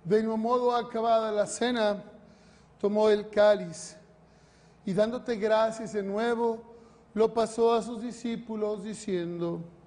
De igual modo, acabada la cena, tomó el cáliz y dándote gracias de nuevo, lo pasó a sus discípulos diciendo: